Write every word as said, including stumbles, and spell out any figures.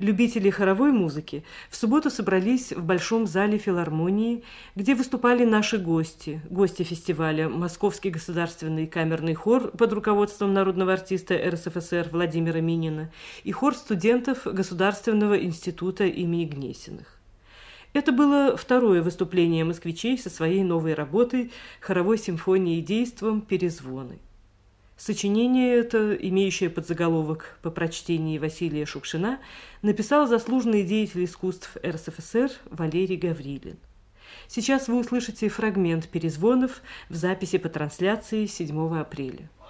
Любители хоровой музыки в субботу собрались в Большом зале филармонии, где выступали наши гости, гости фестиваля, Московский государственный камерный хор под руководством народного артиста эр эс эф эс эр Владимира Минина и хор студентов Государственного института имени Гнесиных. Это было второе выступление москвичей со своей новой работой хоровой симфонией действом «Перезвоны». Сочинение это, имеющее подзаголовок «По прочтении Василия Шукшина», написал заслуженный деятель искусств эр эс эф эс эр Валерий Гаврилин. Сейчас вы услышите фрагмент «Перезвонов» в записи по трансляции седьмого апреля.